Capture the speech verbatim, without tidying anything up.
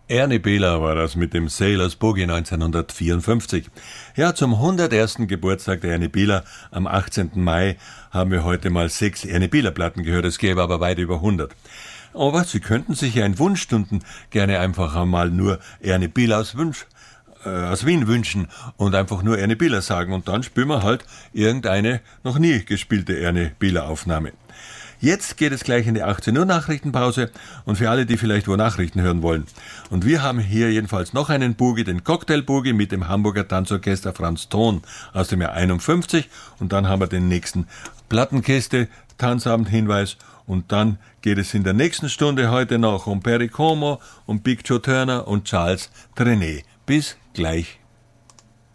Ernie Bieler war das mit dem Sailors Boogie neunzehnhundertvierundfünfzig. Ja, zum hundertersten Geburtstag der Ernie Bieler am achtzehnten Mai haben wir heute mal sechs Ernie Bieler Platten gehört. Es gäbe aber weit über hundert. Aber Sie könnten sich ja in Wunschstunden gerne einfach einmal nur Ernie Bieler aus Wunsch äh, aus Wien wünschen und einfach nur Ernie Bieler sagen. Und dann spielen wir halt irgendeine noch nie gespielte Ernie Bieler Aufnahme. Jetzt geht es gleich in die achtzehn Uhr Nachrichtenpause und für alle, die vielleicht wo Nachrichten hören wollen. Und wir haben hier jedenfalls noch einen Boogie, den Cocktail Boogie mit dem Hamburger Tanzorchester Franz Thon aus dem Jahr einundfünfzig. Und dann haben wir den nächsten Plattenkiste, Tanzabend-Hinweis. Und dann geht es in der nächsten Stunde heute noch um Perry Como, um Big Joe Turner und Charles Trenet. Bis gleich.